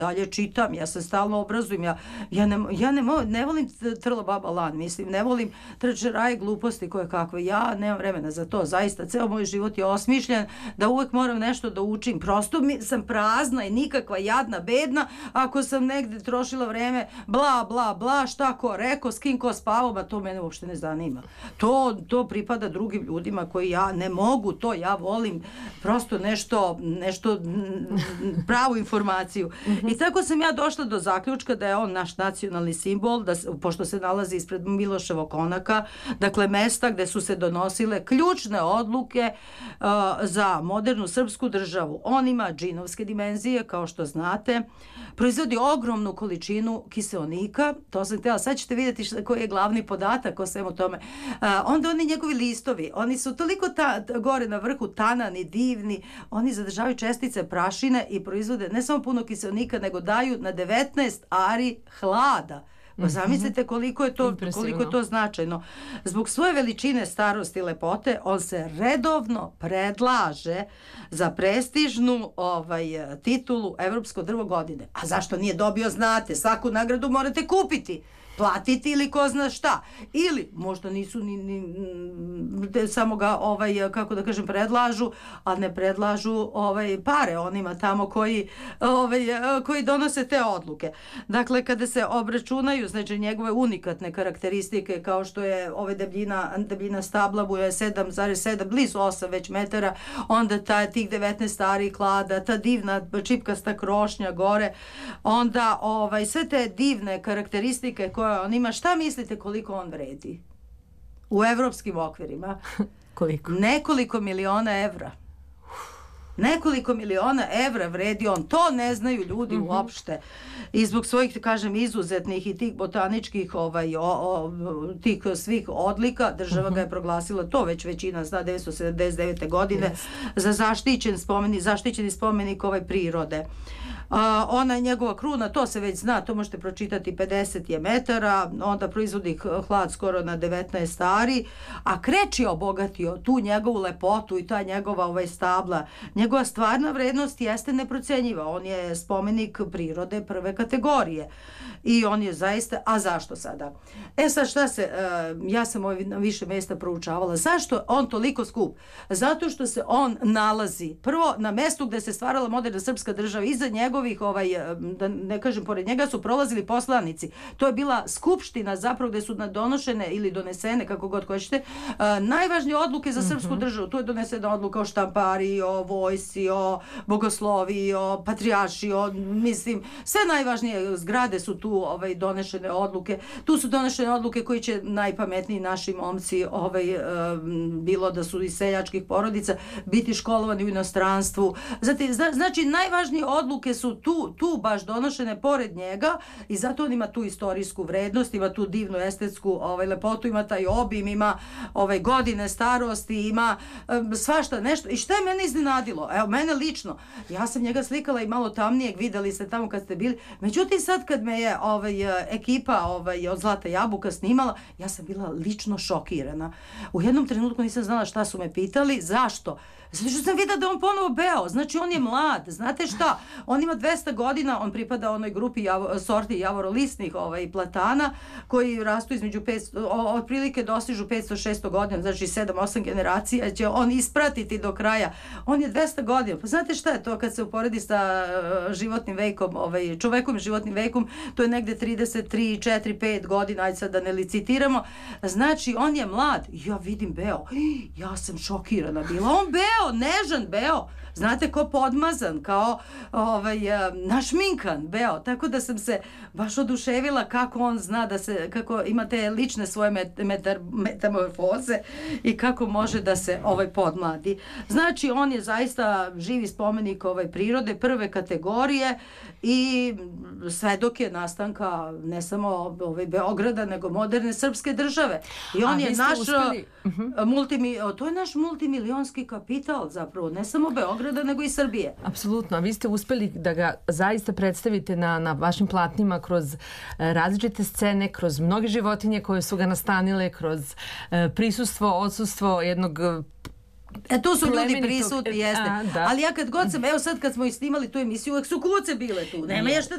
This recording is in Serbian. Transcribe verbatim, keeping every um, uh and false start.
dalje čitam, ja se stalno obrazujem, ja, ja, ne, ja ne, ne volim trla baba lan, mislim, ne volim trčeraje gluposti koje kakve, ja nemam vremena za to, zaista, ceo moj život je osmišljen da uvek moram nešto da učim, prosto mi, sam prazna i nikakva, jadna, bedna, ako sam negde trošila vreme, bla, bla, bla, šta ko rekao, s kim ko spavao, ba to mene uopšte ne zanima. To, to pripada drugim ljudima koji ja ne mogu, to ja volim, prosto nešto, nešto, pravu informaciju. I tako sam ja došla do zaključka da je on naš nacionalni simbol, da, pošto se nalazi ispred Miloševog konaka, dakle mesta gde su se donosile ključne odluke uh, za modernu srpsku državu. On ima džinovske dimenzije, kao što znate, proizvodi ogromnu količinu kiseonika, to sam htjela, sad ćete vidjeti šta, koji je glavni podatak o svemu tome. Uh, onda oni njegovi listovi, oni su toliko ta, gore na vrhu tanani, divni, oni zadržavaju čestice prašine i proizvode ne samo puno kiseonika, nego daju na devetnaest ari hlada. Pa zamislite koliko je to, koliko je to značajno. Zbog svoje veličine, starosti i lepote, on se redovno predlaže za prestižnu ovaj, titulu Evropsko drvo godine. A zašto nije dobio, znate, svaku nagradu morate kupiti, platiti ili ko zna šta. Ili možda nisu ni, ni samo ga ovaj, kako da kažem, predlažu, a ne predlažu ovaj pare onima tamo koji ovaj koji donose te odluke. Dakle, kada se obračunaju znači njegove unikatne karakteristike kao što je ove debljina debljina stabla je sedam zarez sedam blizu osam već metara, onda taj tih devetnaest ari klada, ta divna čipkasta krošnja gore, onda ovaj sve te divne karakteristike koje on ima, šta mislite koliko on vredi? U evropskim okvirima. Koliko? Nekoliko miliona evra. Nekoliko miliona evra vredi on. To ne znaju ljudi mm-hmm. uopšte. I zbog svojih, kažem, izuzetnih i tih botaničkih ovaj, o, o, tih svih odlika, država mm-hmm. ga je proglasila, to već većina zna, devetsto sedamdeset devete. godine, yes. za zaštićen spomenik, zaštićeni spomenik ovaj prirode. Uh, ona je njegova kruna, to se već zna, to možete pročitati, pedeset je metara, onda proizvodi hlad skoro na devetnaest ari, a Kreč je obogatio tu njegovu lepotu i ta njegova ovaj stabla. Njegova stvarna vrednost jeste neprocenjiva, on je spomenik prirode prve kategorije i on je zaista, a zašto sada? E sad šta se, uh, ja sam ovaj na više mjesta proučavala, zašto on toliko skup? Zato što se on nalazi prvo na mestu gde se stvarala moderna srpska država, iza njegov ovaj, da ne kažem, pored njega su prolazili poslanici. To je bila skupština zapravo gde su donošene ili donesene, kako god hoćete, uh, najvažnije odluke za srpsku mm-hmm. državu. Tu je donesena odluka o štampari, o vojsci, o bogoslovi, o patrijarši, o, mislim, sve najvažnije zgrade su tu ovaj, donešene odluke. Tu su donešene odluke koji će najpametniji naši momci, ovaj, uh, bilo da su iz seljačkih porodica, biti školovani u inostranstvu. Zati, zna, znači, najvažnije odluke su tu, tu baš donošene pored njega i zato on ima tu istorijsku vrednost, ima tu divnu estetsku ovaj, lepotu, ima taj obim, ima ovaj, godine starosti, ima um, svašta nešto. I šta je mene iznenadilo? Evo, mene lično, ja sam njega slikala i malo tamnijeg, videli ste tamo kad ste bili, međutim sad kad me je ovaj, ekipa ovaj, od Zlata jabuka snimala, ja sam bila lično šokirana. U jednom trenutku nisam znala šta su me pitali, zašto? Zato što sam videla da on ponovo beo, znači on je mlad, znate šta, on ima dvesta godina, on pripada onoj grupi javo, sorti javorolistnih ovaj, platana koji rastu između petsto, otprilike dostižu petsto šesto godina, znači sedam osam generacija će on ispratiti do kraja. On je dvesta godina, pa znate šta je to kad se uporedi sa uh, životnim vekom, ovaj, čovekom životnim vekom, to je negde trideset tri, četiri, pet godina, ajde sad da ne licitiramo, znači on je mlad, ja vidim beo, ja sam šokirana bila, on beo, nežan beo, znate, ko podmazan, kao ovaj, našminkan beo, tako da sam se baš oduševila kako on zna da se, kako ima te lične svoje met, metar, metamorfoze i kako može da se ovaj podmladi. Znači, on je zaista živi spomenik ovaj, prirode prve kategorije i svedok je nastanka ne samo ovaj, Beograda, nego moderne srpske države. I on A, je naš uspeli... uh-huh. multimi, to je naš multimilionski kapital zapravo, ne samo Beograda, nego i Srbije. Apsolutno, a vi ste uspeli da ga zaista predstavite na, na vašim platnima kroz e, različite scene, kroz mnoge životinje koje su ga nastanile, kroz e, prisustvo, odsustvo jednog E, tu su ljudi prisutni, jeste. A, ali ja kad god sam, evo sad kad smo i snimali tu emisiju, uvek su kuce bile tu. Nema je šta